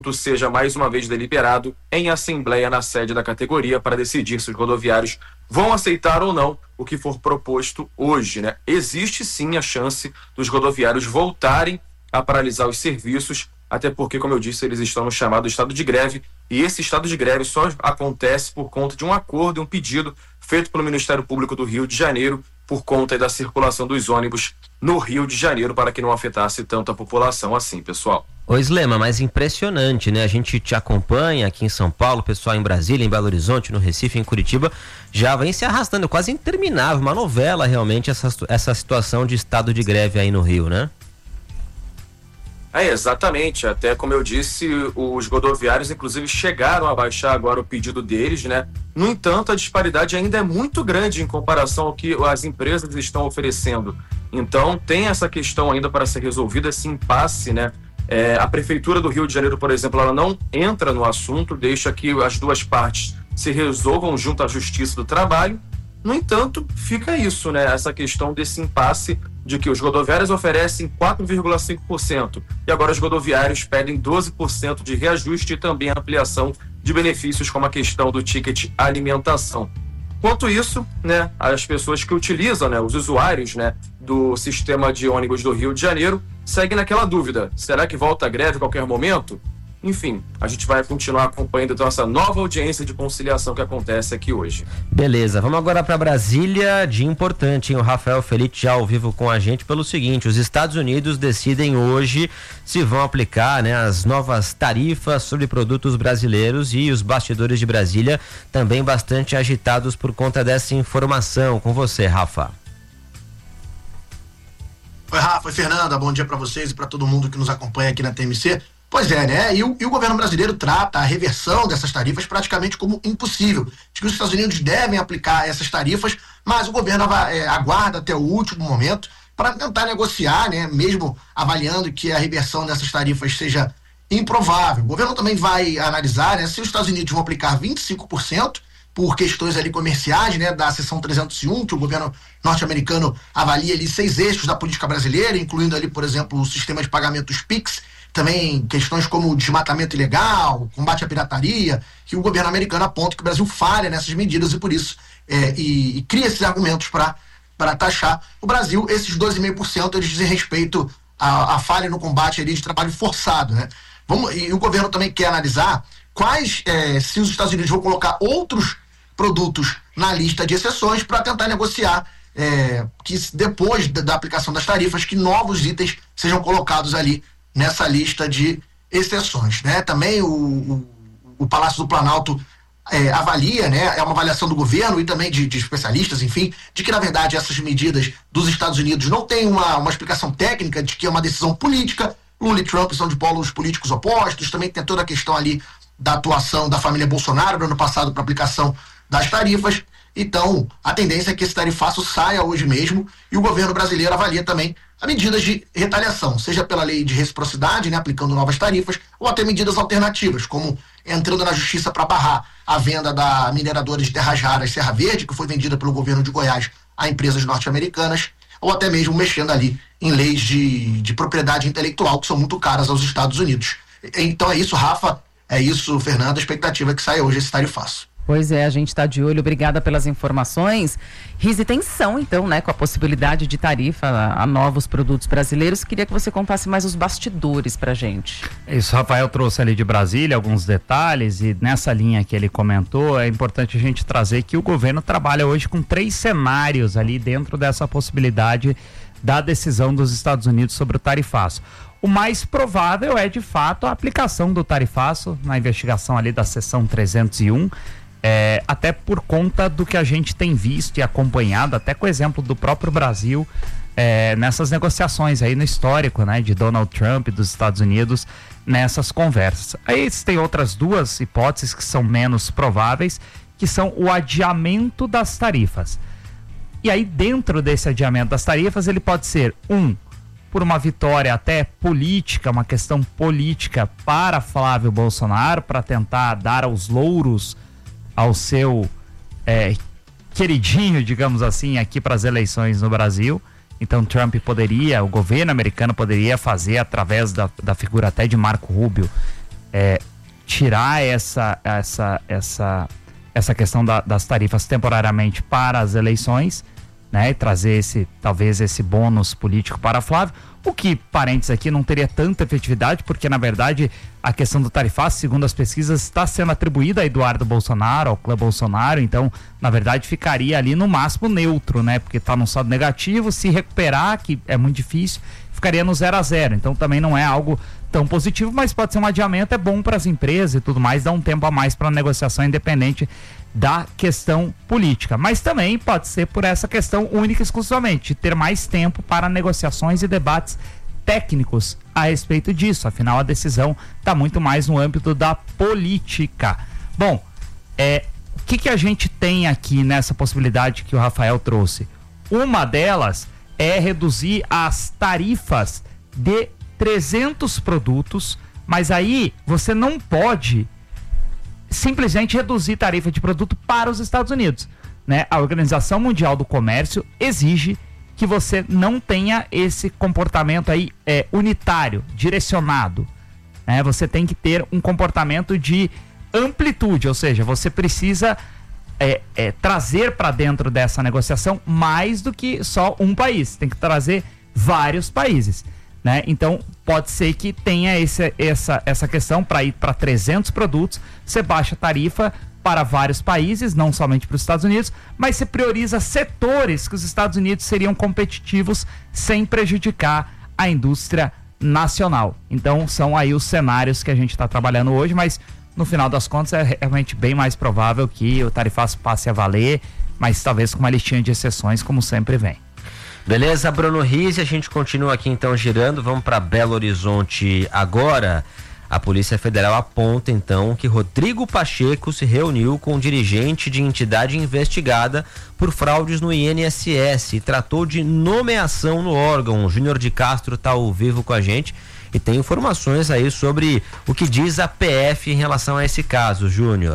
seja mais uma vez deliberado em assembleia na sede da categoria para decidir se os rodoviários vão aceitar ou não o que for proposto hoje, né? Existe sim a chance dos rodoviários voltarem a paralisar os serviços, até porque, como eu disse, eles estão no chamado estado de greve, e esse estado de greve só acontece por conta de um acordo e um pedido feito pelo Ministério Público do Rio de Janeiro por conta da circulação dos ônibus no Rio de Janeiro, para que não afetasse tanto a população assim, pessoal. Ô Slema, mas impressionante, né? A gente te acompanha aqui em São Paulo, pessoal em Brasília, em Belo Horizonte, no Recife, em Curitiba, já vem se arrastando, quase interminável, uma novela realmente essa situação de estado de greve aí no Rio, né? Exatamente, até como eu disse, os rodoviários inclusive chegaram a baixar agora o pedido deles, né? No entanto, a disparidade ainda é muito grande em comparação ao que as empresas estão oferecendo. Então tem essa questão ainda para ser resolvida, esse impasse, né? A Prefeitura do Rio de Janeiro, por exemplo, ela não entra no assunto, deixa que as duas partes se resolvam junto à Justiça do Trabalho. No entanto, fica isso, né? Essa questão desse impasse de que os rodoviários oferecem 4,5% e agora os rodoviários pedem 12% de reajuste e também ampliação de benefícios como a questão do ticket alimentação. Quanto isso, né, as pessoas que utilizam, né, os usuários, né, do sistema de ônibus do Rio de Janeiro seguem naquela dúvida, será que volta a greve a qualquer momento? Enfim, a gente vai continuar acompanhando então essa nova audiência de conciliação que acontece aqui hoje. Beleza, vamos agora para Brasília, dia importante, hein? O Rafael Felite já ao vivo com a gente pelo seguinte: os Estados Unidos decidem hoje se vão aplicar, né, as novas tarifas sobre produtos brasileiros, e os bastidores de Brasília também bastante agitados por conta dessa informação. Com você, Rafa. Oi, Rafa, oi, Fernanda, bom dia para vocês e para todo mundo que nos acompanha aqui na TMC. Pois é, né? E o governo brasileiro trata a reversão dessas tarifas praticamente como impossível. Diz que os Estados Unidos devem aplicar essas tarifas, mas o governo aguarda até o último momento para tentar negociar, né? Mesmo avaliando que a reversão dessas tarifas seja improvável. O governo também vai analisar, né, se os Estados Unidos vão aplicar 25% por questões ali comerciais, né, da seção 301, que o governo norte-americano avalia ali 6 eixos da política brasileira, incluindo ali, por exemplo, o sistema de pagamentos PIX, também questões como desmatamento ilegal, combate à pirataria, que o governo americano aponta que o Brasil falha nessas medidas e por isso e cria esses argumentos para taxar o Brasil. Esses 12,5% eles dizem respeito à falha no combate ali de trabalho forçado, né? E o governo também quer analisar se os Estados Unidos vão colocar outros produtos na lista de exceções para tentar negociar que depois da aplicação das tarifas, que novos itens sejam colocados ali nessa lista de exceções, né? Também o Palácio do Planalto avalia, né? É uma avaliação do governo e também de especialistas, enfim, de que na verdade essas medidas dos Estados Unidos não têm uma explicação técnica, de que é uma decisão política. Lula e Trump são de polos políticos opostos, também tem toda a questão ali da atuação da família Bolsonaro no ano passado para aplicação das tarifas. Então, a tendência é que esse tarifaço saia hoje mesmo, e o governo brasileiro avalia também as medidas de retaliação, seja pela lei de reciprocidade, né, aplicando novas tarifas, ou até medidas alternativas, como entrando na justiça para barrar a venda da mineradora de terras raras Serra Verde, que foi vendida pelo governo de Goiás a empresas norte-americanas, ou até mesmo mexendo ali em leis de propriedade intelectual, que são muito caras aos Estados Unidos. Então é isso, Rafa, é isso, Fernanda, a expectativa é que saia hoje esse tarifaço. Pois é, a gente está de olho, obrigada pelas informações. Rize, tensão então, né, com a possibilidade de tarifa a novos produtos brasileiros. Queria que você contasse mais os bastidores pra gente. Isso, Rafael trouxe ali de Brasília alguns detalhes, e nessa linha que ele comentou, é importante a gente trazer que o governo trabalha hoje com 3 cenários ali dentro dessa possibilidade da decisão dos Estados Unidos sobre o tarifaço. O mais provável é, de fato, a aplicação do tarifaço na investigação ali da seção 301, até por conta do que a gente tem visto e acompanhado, até com o exemplo do próprio Brasil, nessas negociações aí no histórico, né, de Donald Trump e dos Estados Unidos nessas conversas. Aí tem outras 2 hipóteses que são menos prováveis, que são o adiamento das tarifas. E aí, dentro desse adiamento das tarifas, ele pode ser por uma vitória até política, uma questão política para Flávio Bolsonaro, para tentar dar aos louros ao seu queridinho, digamos assim, aqui para as eleições no Brasil. Então o governo americano poderia fazer, através da figura até de Marco Rubio, tirar essa questão das tarifas temporariamente para as eleições, né, e trazer talvez esse bônus político para Flávio, o que, parênteses aqui, não teria tanta efetividade, porque na verdade a questão do tarifaço, segundo as pesquisas, está sendo atribuída a Eduardo Bolsonaro, ao clã Bolsonaro, então na verdade ficaria ali no máximo neutro, né, porque está num saldo negativo, se recuperar, que é muito difícil, ficaria no 0-0, então também não é algo tão positivo, mas pode ser um adiamento, é bom para as empresas e tudo mais, dá um tempo a mais para a negociação independente da questão política, mas também pode ser por essa questão única e exclusivamente, de ter mais tempo para negociações e debates técnicos a respeito disso, afinal a decisão está muito mais no âmbito da política. Bom, o que a gente tem aqui nessa possibilidade que o Rafael trouxe? Uma delas é reduzir as tarifas de 300 produtos, mas aí você não pode simplesmente reduzir tarifa de produto para os Estados Unidos, né? A Organização Mundial do Comércio exige que você não tenha esse comportamento aí unitário, direcionado, né? Você tem que ter um comportamento de amplitude, ou seja, você precisa trazer para dentro dessa negociação mais do que só um país, tem que trazer vários países, né? Então pode ser que tenha essa questão para ir para 300 produtos, você baixa a tarifa para vários países, não somente para os Estados Unidos, mas você prioriza setores que os Estados Unidos seriam competitivos sem prejudicar a indústria nacional. Então são aí os cenários que a gente está trabalhando hoje, mas no final das contas é realmente bem mais provável que o tarifaço passe a valer, mas talvez com uma listinha de exceções, como sempre vem. Beleza, Bruno Rizzi, a gente continua aqui então girando, vamos para Belo Horizonte agora. A Polícia Federal aponta então que Rodrigo Pacheco se reuniu com um dirigente de entidade investigada por fraudes no INSS e tratou de nomeação no órgão. O Júnior de Castro está ao vivo com a gente e tem informações aí sobre o que diz a PF em relação a esse caso, Júnior.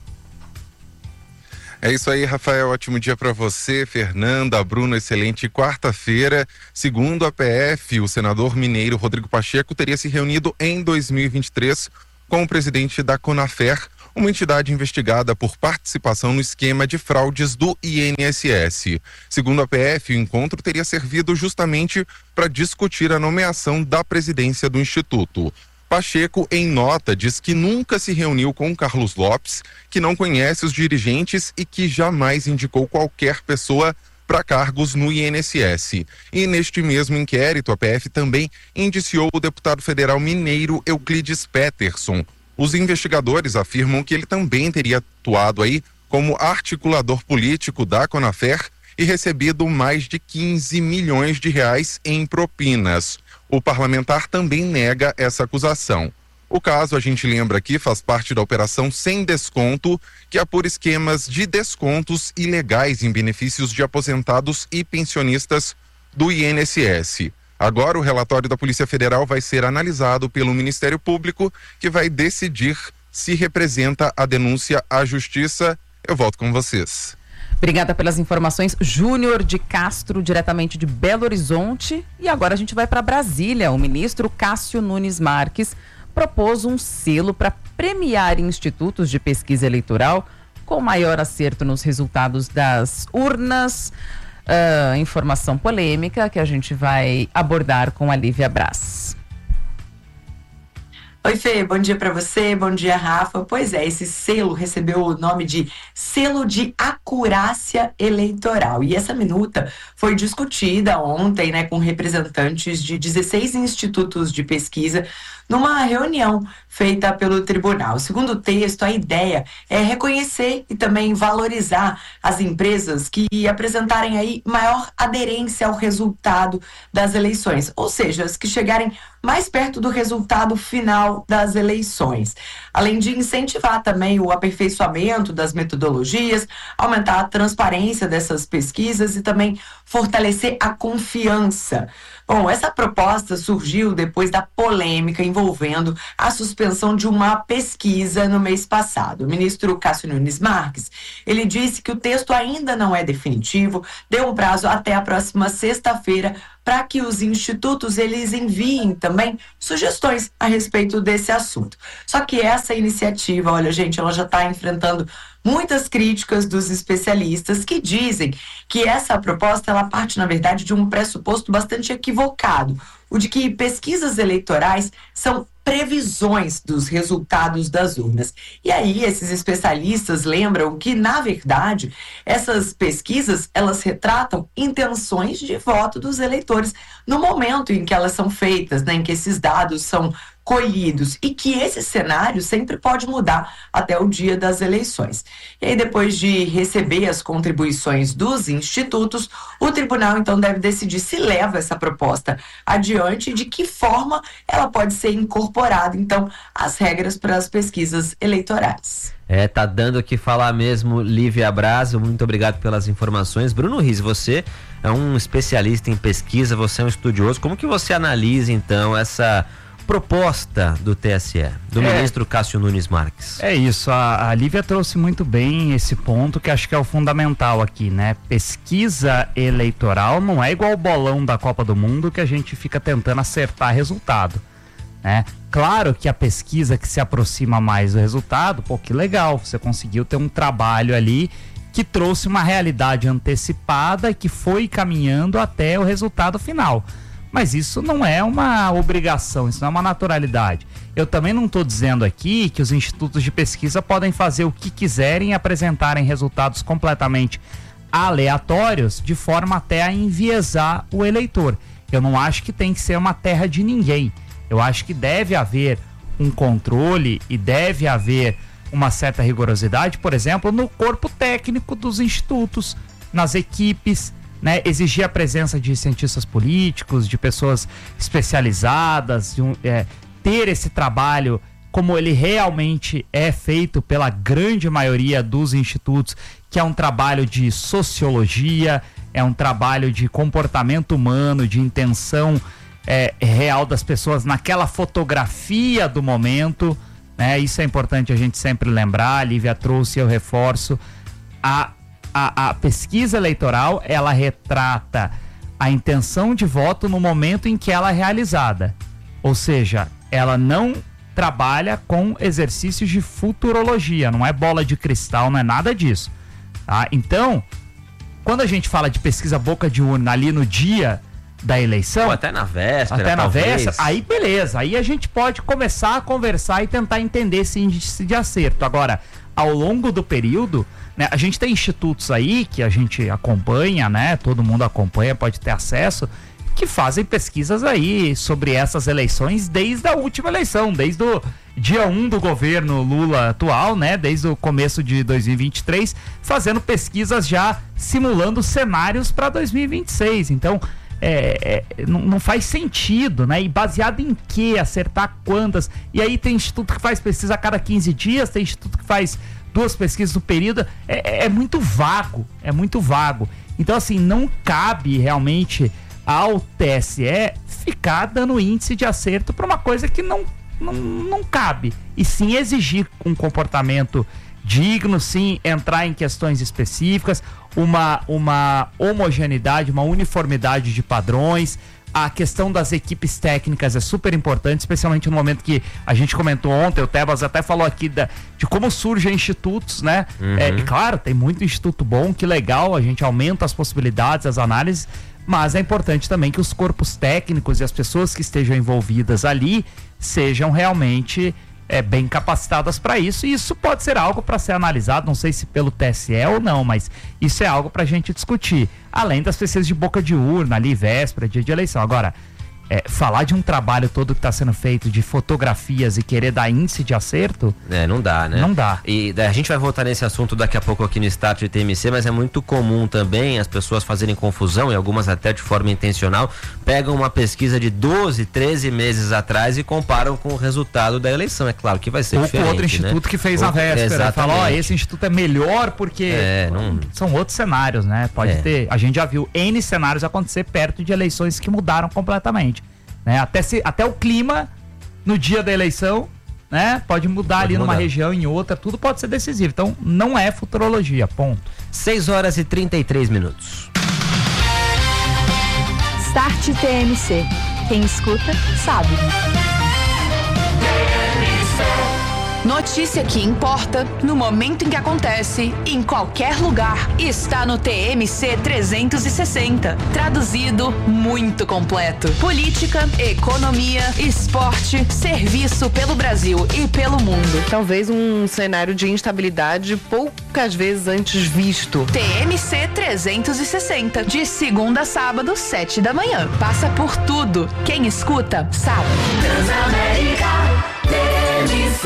É isso aí, Rafael, ótimo dia para você, Fernanda, Bruno, excelente quarta-feira. Segundo a PF, o senador mineiro Rodrigo Pacheco teria se reunido em 2023 com o presidente da Conafer, uma entidade investigada por participação no esquema de fraudes do INSS. Segundo a PF, o encontro teria servido justamente para discutir a nomeação da presidência do Instituto. Pacheco, em nota, diz que nunca se reuniu com Carlos Lopes, que não conhece os dirigentes e que jamais indicou qualquer pessoa para cargos no INSS. E neste mesmo inquérito, a PF também indiciou o deputado federal mineiro Euclides Peterson. Os investigadores afirmam que ele também teria atuado aí como articulador político da Conafer e recebido mais de 15 milhões de reais em propinas. O parlamentar também nega essa acusação. O caso, a gente lembra aqui, faz parte da Operação Sem Desconto, que apura esquemas de descontos ilegais em benefícios de aposentados e pensionistas do INSS. Agora, o relatório da Polícia Federal vai ser analisado pelo Ministério Público, que vai decidir se representa a denúncia à Justiça. Eu volto com vocês. Obrigada pelas informações, Júnior de Castro, diretamente de Belo Horizonte. E agora a gente vai para Brasília. O ministro Cássio Nunes Marques propôs um selo para premiar institutos de pesquisa eleitoral com maior acerto nos resultados das urnas. Informação polêmica que a gente vai abordar com a Lívia Braz. Oi, Fê, bom dia para você, bom dia, Rafa. Pois é, esse selo recebeu o nome de Selo de Acurácia Eleitoral. E essa minuta foi discutida ontem, né, com representantes de 16 institutos de pesquisa numa reunião feita pelo tribunal. Segundo o texto, a ideia é reconhecer e também valorizar as empresas que apresentarem aí maior aderência ao resultado das eleições, ou seja, as que chegarem mais perto do resultado final das eleições. Além de incentivar também o aperfeiçoamento das metodologias, aumentar a transparência dessas pesquisas e também fortalecer a confiança. Bom, essa proposta surgiu depois da polêmica envolvendo a suspensão de uma pesquisa no mês passado. O ministro Cássio Nunes Marques, ele disse que o texto ainda não é definitivo, deu um prazo até a próxima sexta-feira para que os institutos eles enviem também sugestões a respeito desse assunto. Só que essa iniciativa, olha, gente, ela já está enfrentando muitas críticas dos especialistas que dizem que essa proposta ela parte, na verdade, de um pressuposto bastante equivocado, o de que pesquisas eleitorais são previsões dos resultados das urnas. E aí, esses especialistas lembram que, na verdade, essas pesquisas, elas retratam intenções de voto dos eleitores no momento em que elas são feitas, né, em que esses dados são colhidos, e que esse cenário sempre pode mudar até o dia das eleições. E aí, depois de receber as contribuições dos institutos, o tribunal então deve decidir se leva essa proposta adiante e de que forma ela pode ser incorporada então às regras para as pesquisas eleitorais. Tá dando o que falar mesmo, Lívia Braz, muito obrigado pelas informações. Bruno Riz, você é um especialista em pesquisa, você é um estudioso, como que você analisa então essa proposta do TSE, do ministro Cássio Nunes Marques? É isso, a Lívia trouxe muito bem esse ponto que acho que é o fundamental aqui, né? Pesquisa eleitoral não é igual o bolão da Copa do Mundo que a gente fica tentando acertar resultado, né? Claro que a pesquisa que se aproxima mais do resultado, pô, que legal, você conseguiu ter um trabalho ali que trouxe uma realidade antecipada e que foi caminhando até o resultado final. Mas isso não é uma obrigação, isso não é uma naturalidade. Eu também não estou dizendo aqui que os institutos de pesquisa podem fazer o que quiserem e apresentarem resultados completamente aleatórios, de forma até a enviesar o eleitor. Eu não acho que tem que ser uma terra de ninguém. Eu acho que deve haver um controle e deve haver uma certa rigorosidade, por exemplo, no corpo técnico dos institutos, nas equipes, né, exigir a presença de cientistas políticos, de pessoas especializadas, ter esse trabalho como ele realmente é feito pela grande maioria dos institutos, que é um trabalho de sociologia, é um trabalho de comportamento humano, de intenção real das pessoas naquela fotografia do momento, né? Isso é importante a gente sempre lembrar. A Lívia trouxe, eu reforço, a pesquisa eleitoral, ela retrata a intenção de voto no momento em que ela é realizada. Ou seja, ela não trabalha com exercícios de futurologia, não é bola de cristal, não é nada disso. Tá? Então, quando a gente fala de pesquisa boca de urna ali no dia da eleição... Ou até na véspera, aí beleza, aí a gente pode começar a conversar e tentar entender esse índice de acerto. Agora, ao longo do período, né, a gente tem institutos aí que a gente acompanha, né, todo mundo acompanha, pode ter acesso, que fazem pesquisas aí sobre essas eleições desde a última eleição, desde o dia 1 do governo Lula atual, né, desde o começo de 2023, fazendo pesquisas já simulando cenários para 2026. Então, não faz sentido, né? E baseado em que? Acertar quantas? E aí tem instituto que faz pesquisa a cada 15 dias, tem instituto que faz 2 pesquisas no período. É muito vago, é muito vago. Então, assim, não cabe realmente ao TSE ficar dando índice de acerto para uma coisa que não cabe. E sim exigir um comportamento digno, sim entrar em questões específicas, uma homogeneidade, uma uniformidade de padrões. A questão das equipes técnicas é super importante, especialmente no momento que a gente comentou ontem, o Tebas até falou aqui de como surgem institutos, né? E claro, tem muito instituto bom, que legal, a gente aumenta as possibilidades, as análises, mas é importante também que os corpos técnicos e as pessoas que estejam envolvidas ali sejam realmente bem capacitadas para isso, e isso pode ser algo para ser analisado, não sei se pelo TSE ou não, mas isso é algo para a gente discutir, além das pesquisas de boca de urna ali, véspera, dia de eleição. Agora, falar de um trabalho todo que está sendo feito de fotografias e querer dar índice de acerto... não dá, né? Não dá. E a gente vai voltar nesse assunto daqui a pouco aqui no Start de TMC, mas é muito comum também as pessoas fazerem confusão, e algumas até de forma intencional, pegam uma pesquisa de 12, 13 meses atrás e comparam com o resultado da eleição. É claro que vai ser diferente, ou com outro instituto, né, que fez na véspera. Fala, esse instituto é melhor porque... São outros cenários, né? Pode ter... A gente já viu N cenários acontecer perto de eleições que mudaram completamente. Né? Até o clima no dia da eleição, né? Pode mudar ali numa região, em outra, tudo pode ser decisivo. Então, não é futurologia, ponto. 6 horas e 33 minutos. Start TMC. Quem escuta, sabe. Notícia que importa, no momento em que acontece, em qualquer lugar, está no TMC 360. Traduzido, muito completo. Política, economia, esporte, serviço pelo Brasil e pelo mundo. Talvez um cenário de instabilidade poucas vezes antes visto. TMC 360, de segunda a sábado, 7 da manhã. Passa por tudo. Quem escuta, sabe. Transamérica TMC.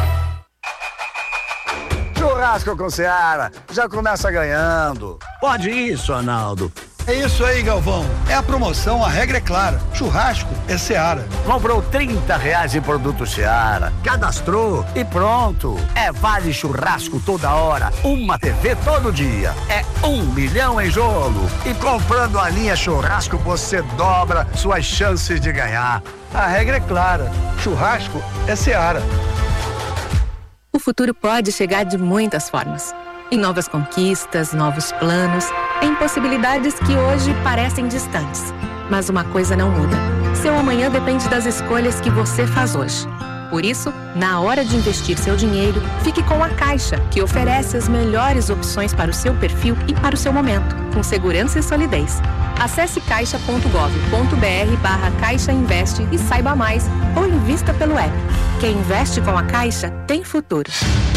Churrasco com Seara, já começa ganhando. Pode isso, Arnaldo. É isso aí, Galvão. É a promoção, a regra é clara. Churrasco é Seara. Comprou R$30 em produto Seara, cadastrou e pronto. É vale churrasco toda hora, uma TV todo dia. É 1 milhão em jogo. E comprando a linha churrasco, você dobra suas chances de ganhar. A regra é clara. Churrasco é Seara. O futuro pode chegar de muitas formas. Em novas conquistas, novos planos, em possibilidades que hoje parecem distantes. Mas uma coisa não muda. Seu amanhã depende das escolhas que você faz hoje. Por isso, na hora de investir seu dinheiro, fique com a Caixa, que oferece as melhores opções para o seu perfil e para o seu momento, com segurança e solidez. Acesse caixa.gov.br/Caixa Investe e saiba mais, ou invista pelo app. Quem investe com a Caixa tem futuro.